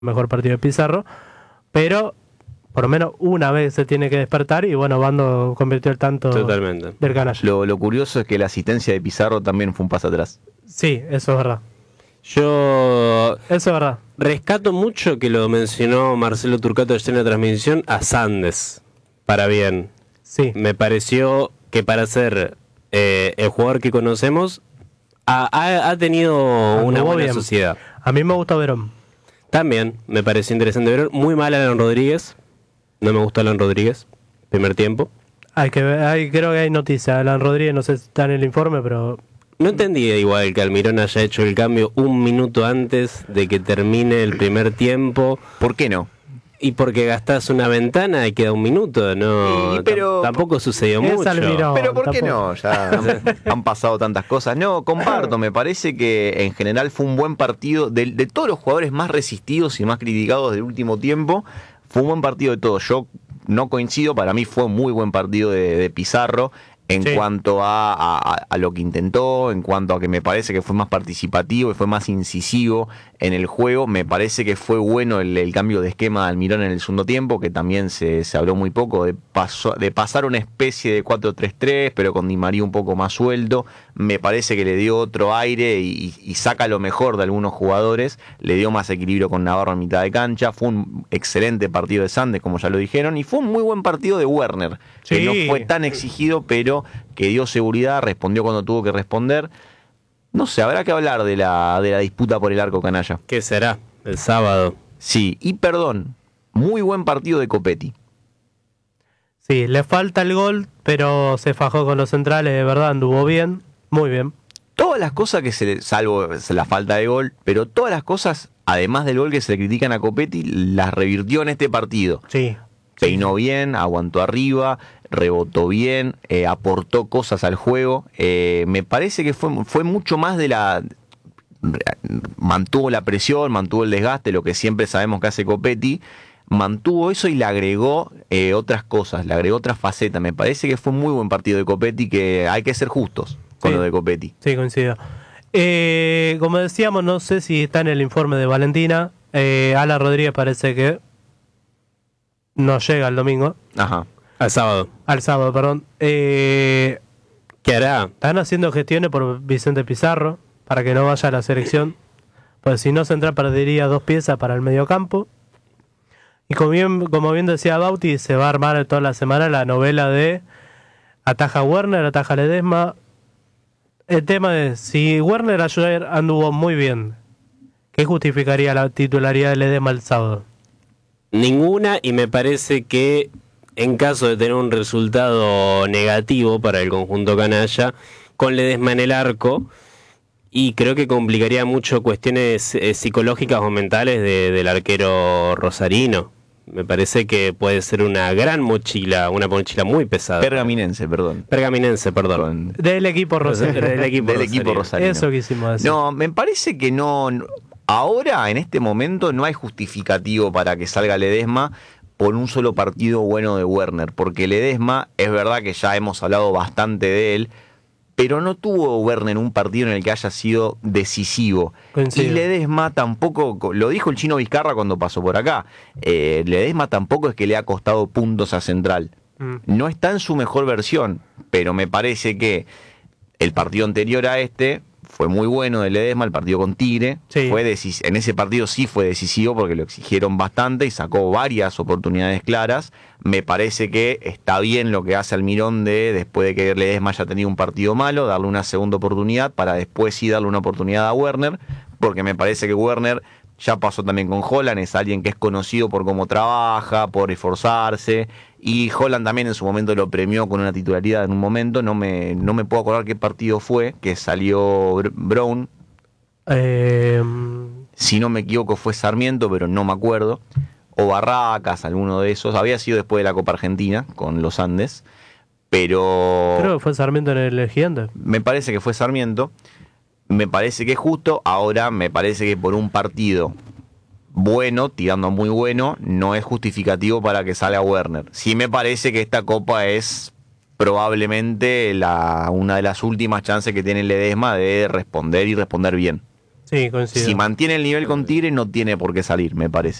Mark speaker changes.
Speaker 1: mejor partido de Pizarro, pero por lo menos una vez se tiene que despertar y bueno, Bando convirtió el tanto
Speaker 2: Totalmente.
Speaker 1: del canalla.
Speaker 3: Lo curioso es que la asistencia de Pizarro también fue un paso atrás.
Speaker 1: Sí, eso es verdad.
Speaker 2: Yo
Speaker 1: Eso es verdad.
Speaker 2: rescato mucho que lo mencionó Marcelo Turcato ayer en la transmisión a Sandes, para bien.
Speaker 1: Sí.
Speaker 2: Me pareció que para ser el jugador que conocemos ha tenido una
Speaker 1: Anduvo
Speaker 2: buena
Speaker 1: bien.
Speaker 2: sociedad.
Speaker 1: A mí me gusta Verón.
Speaker 2: También me pareció interesante ver. Muy mal Alan Rodríguez. No me gusta Alan Rodríguez. Primer tiempo.
Speaker 1: Hay que ver, creo que hay noticias. Alan Rodríguez, no sé si está en el informe, pero
Speaker 2: No entendí igual que Almirón haya hecho el cambio un minuto antes de que termine el primer tiempo.
Speaker 3: ¿Por qué no?
Speaker 2: Y porque gastás una ventana y queda un minuto, no.
Speaker 3: Sí, pero
Speaker 2: tampoco sucedió
Speaker 1: es
Speaker 2: mucho.
Speaker 1: Almirón.
Speaker 3: Pero ¿por qué
Speaker 1: tampoco.
Speaker 3: no? Ya han pasado tantas cosas. No, comparto, me parece que en general fue un buen partido. De todos los jugadores más resistidos y más criticados del último tiempo, fue un buen partido de todos. Yo no coincido, para mí fue un muy buen partido de Pizarro. En
Speaker 1: Sí.
Speaker 3: cuanto a lo que intentó, en cuanto a que me parece que fue más participativo y fue más incisivo en el juego, me parece que fue bueno el cambio de esquema de Almirón en el segundo tiempo, que también se habló muy poco, de pasar una especie de 4-3-3, pero con Di María un poco más suelto. Me parece que le dio otro aire y saca lo mejor de algunos jugadores, le dio más equilibrio con Navarro en mitad de cancha. Fue un excelente partido de Sandes, como ya lo dijeron, y fue un muy buen partido de Werner, que
Speaker 1: Sí.
Speaker 3: no fue tan exigido, pero que dio seguridad, respondió cuando tuvo que responder. No sé, habrá que hablar de la disputa por el arco canalla.
Speaker 2: ¿Qué será? El sábado.
Speaker 3: Sí, y perdón, muy buen partido de Copetti.
Speaker 1: Sí, le falta el gol, pero se fajó con los centrales, de verdad, anduvo bien, muy bien.
Speaker 3: Todas las cosas salvo la falta de gol, pero todas las cosas, además del gol que se le critican a Copetti, las revirtió en este partido.
Speaker 1: Sí.
Speaker 3: Peinó bien, aguantó arriba, rebotó bien, aportó cosas al juego. Me parece que fue mucho más mantuvo la presión, mantuvo el desgaste, lo que siempre sabemos que hace Copetti. Mantuvo eso y le agregó otras cosas, le agregó otras facetas. Me parece que fue un muy buen partido de Copetti, que hay que ser justos con
Speaker 1: Sí.
Speaker 3: lo de Copetti.
Speaker 1: Sí, coincido. Como decíamos, no sé si está en el informe de Valentina. Ala Rodríguez parece que no llega el domingo.
Speaker 3: Ajá.
Speaker 2: Al sábado.
Speaker 1: Al sábado, perdón.
Speaker 2: ¿Qué hará?
Speaker 1: Están haciendo gestiones por Vicente Pizarro para que no vaya a la selección. Pues si no, Central perdería 2 piezas para el mediocampo. Y como bien decía Bauti, se va a armar toda la semana la novela de ataja Werner, ataja Ledesma. El tema es, si Werner ayer anduvo muy bien, ¿qué justificaría la titularidad de Ledesma el sábado?
Speaker 2: Ninguna, y me parece que en caso de tener un resultado negativo para el conjunto canalla, con Ledesma en el arco, y creo que complicaría mucho cuestiones psicológicas o mentales del arquero rosarino. Me parece que puede ser una gran mochila, una mochila muy pesada.
Speaker 3: Pergaminense, perdón.
Speaker 2: Pergaminense, perdón.
Speaker 1: Del equipo Rosario.
Speaker 2: Del equipo rosarino.
Speaker 1: Eso quisimos decir.
Speaker 3: No, me parece que no. Ahora, en este momento, no hay justificativo para que salga Ledesma por un solo partido bueno de Werner. Porque Ledesma, es verdad que ya hemos hablado bastante de él, pero no tuvo Werner un partido en el que haya sido decisivo.
Speaker 1: Coincido.
Speaker 3: Y Ledesma tampoco, lo dijo el Chino Vizcarra cuando pasó por acá, Ledesma tampoco es que le ha costado puntos a Central. No está en su mejor versión, pero me parece que el partido anterior a este fue muy bueno de Ledesma, el partido con Tigre.
Speaker 1: Sí.
Speaker 3: En ese partido sí fue decisivo porque lo exigieron bastante y sacó varias oportunidades claras. Me parece que está bien lo que hace Almirón después de que Ledesma haya tenido un partido malo, darle una segunda oportunidad para después sí darle una oportunidad a Werner, porque me parece que Werner ya pasó también con Holland, es alguien que es conocido por cómo trabaja, por esforzarse, y Holland también en su momento lo premió con una titularidad en un momento, no me puedo acordar qué partido fue, que salió Brown, si no me equivoco fue Sarmiento, pero no me acuerdo, o Barracas, alguno de esos, había sido después de la Copa Argentina, con los Andes, pero
Speaker 1: Creo que fue Sarmiento en el Gigante.
Speaker 3: me parece que fue Sarmiento. Me parece que es justo. Ahora me parece que por un partido bueno, tirando a muy bueno, no es justificativo para que salga Werner. Sí me parece que esta copa es probablemente una de las últimas chances que tiene Ledesma de responder y responder bien.
Speaker 1: Sí, coincido.
Speaker 3: Si mantiene el nivel con Tigre, no tiene por qué salir, me parece.